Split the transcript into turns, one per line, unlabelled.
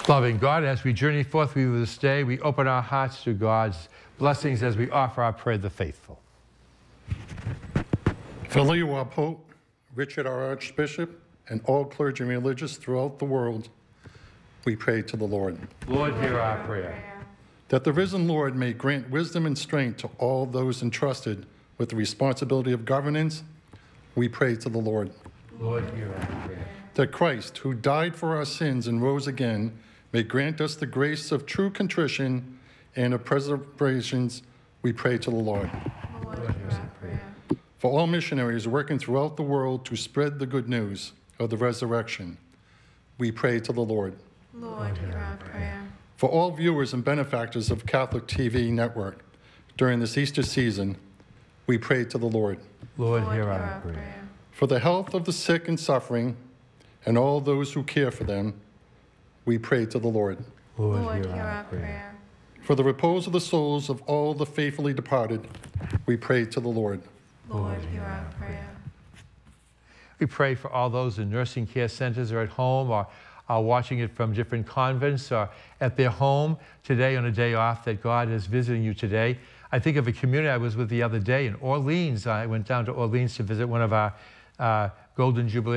Loving God, as we journey forth with you this day, we open our hearts to God's blessings as we offer our prayer the faithful.
For Leo, our Pope, Richard, our Archbishop, and all clergy and religious throughout the world, we pray to the Lord.
Lord, hear our prayer.
That the risen Lord may grant wisdom and strength to all those entrusted with the responsibility of governance, we pray to the Lord.
Lord, hear our prayer.
That Christ, who died for our sins and rose again, may grant us the grace of true contrition and of preservations, we pray to the Lord.
Lord, hear our prayer.
For all missionaries working throughout the world to spread the good news of the resurrection, we pray to the Lord.
Lord, hear our prayer.
For all viewers and benefactors of Catholic TV Network during this Easter season, we pray to the Lord.
Lord, hear our prayer.
For the health of the sick and suffering and all those who care for them, we pray to the Lord.
Lord, hear our prayer.
For the repose of the souls of all the faithfully departed, we pray to the Lord.
Lord, hear our prayer.
We pray for all those in nursing care centers or at home or are watching it from different convents or at their home today on a day off, that God is visiting you today. I think of a community I was with the other day in Orleans. I went down to Orleans to visit one of our Golden Jubilee